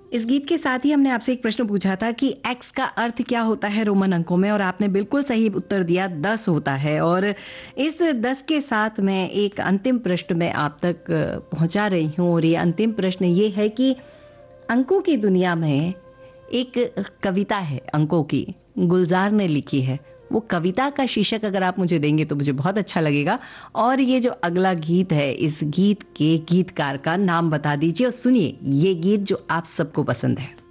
इस गीत के साथ ही हमने आपसे एक प्रश्न पूछा था कि एक्स का अर्थ क्या होता है रोमन अंकों में, और आपने बिल्कुल सही उत्तर दिया, 10 होता है। और इस 10 के साथ मैं एक अंतिम प्रश्न में आप तक पहुंचा रही हूं, और ये अंतिम प्रश्न ये है कि अंकों की दुनिया में एक कविता है अंकों की, गुलजार ने लिखी है। वो कविता का शीर्षक अगर आप मुझे देंगे तो मुझे बहुत अच्छा लगेगा। और ये जो अगला गीत है, इस गीत के गीतकार का नाम बता दीजिए, और सुनिए ये गीत जो आप सबको पसंद है।